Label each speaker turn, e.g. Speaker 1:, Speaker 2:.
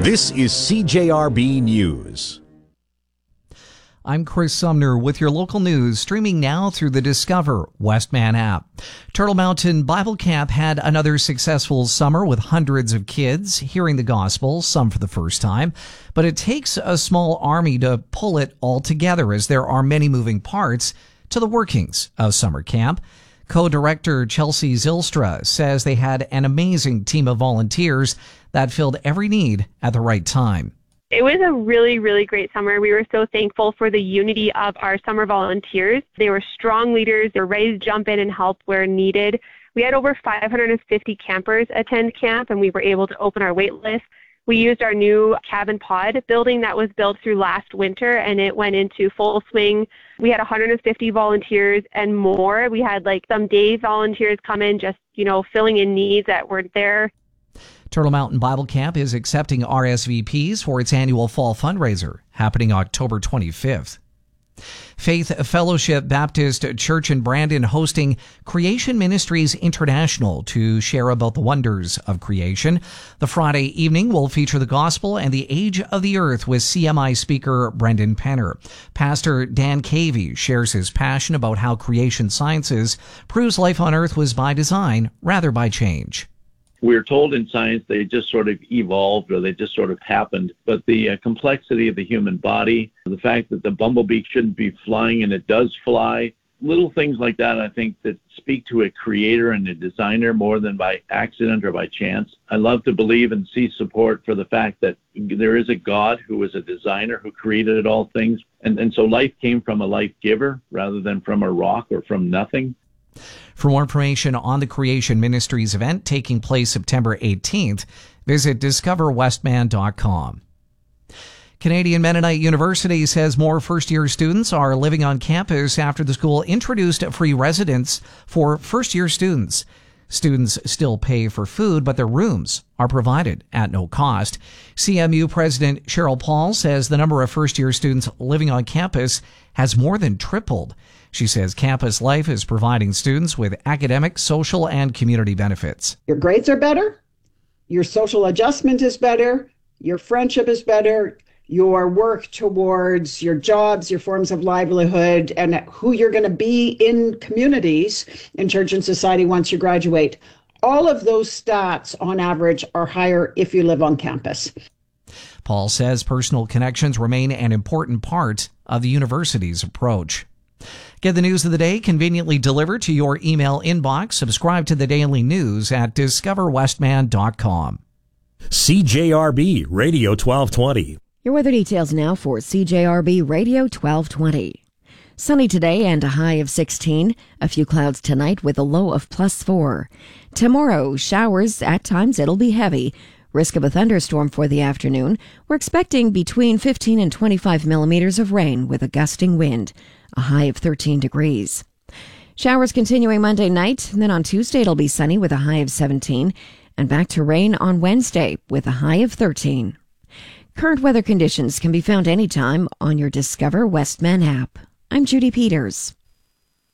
Speaker 1: This is CJRB News.
Speaker 2: I'm Chris Sumner with your local news, streaming now through the Discover Westman app. Turtle Mountain Bible Camp had another successful summer with hundreds of kids hearing the gospel, some for the first time. But it takes a small army to pull it all together, as there are many moving parts to the workings of summer camp. Co-director Chelsea Zylstra says they had an amazing team of volunteers that filled every need at the right time.
Speaker 3: It was a really, really great summer. We were so thankful for the unity of our summer volunteers. They were strong leaders. They were ready to jump in and help where needed. We had over 550 campers attend camp, and we were able to open our wait list. We used our new cabin pod building that was built through last winter, and it went into full swing. We had 150 volunteers and more. We had some day volunteers come in just, filling in needs that weren't there.
Speaker 2: Turtle Mountain Bible Camp is accepting RSVPs for its annual fall fundraiser happening October 25th. Faith Fellowship Baptist Church in Brandon hosting Creation Ministries International to share about the wonders of creation. The Friday evening will feature the gospel and the age of the earth with CMI speaker Brendan Penner. Pastor Dan Cavey shares his passion about how creation sciences proves life on earth was by design rather by change.
Speaker 4: We're told in science they just sort of evolved or they just sort of happened. But the complexity of the human body, the fact that the bumblebee shouldn't be flying and it does fly, little things like that, I think, that speak to a creator and a designer more than by accident or by chance. I love to believe and see support for the fact that there is a God who is a designer who created all things. And so life came from a life giver rather than from a rock or from nothing.
Speaker 2: For more information on the Creation Ministries event taking place September 18th, visit discoverwestman.com. Canadian Mennonite University says more first-year students are living on campus after the school introduced free residence for first-year students. Students still pay for food, but their rooms are provided at no cost. CMU President Cheryl Paul says the number of first-year students living on campus has more than tripled. She says campus life is providing students with academic, social, and community benefits.
Speaker 5: Your grades are better, your social adjustment is better, your friendship is better, your work towards your jobs, your forms of livelihood, and who you're going to be in communities, in church and society once you graduate. All of those stats, on average, are higher if you live on campus.
Speaker 2: Paul says personal connections remain an important part of the university's approach. Get the news of the day conveniently delivered to your email inbox. Subscribe to the daily news at discoverwestman.com.
Speaker 1: CJRB Radio 1220.
Speaker 6: Your weather details now for CJRB Radio 1220. Sunny today and a high of 16. A few clouds tonight with a low of +4. Tomorrow, showers. At times it'll be heavy. Risk of a thunderstorm for the afternoon. We're expecting between 15 and 25 millimeters of rain with a gusting wind. A high of 13 degrees. Showers continuing Monday night, and then on Tuesday it'll be sunny with a high of 17, and back to rain on Wednesday with a high of 13. Current weather conditions can be found anytime on your Discover Westman app. I'm Judy Peters.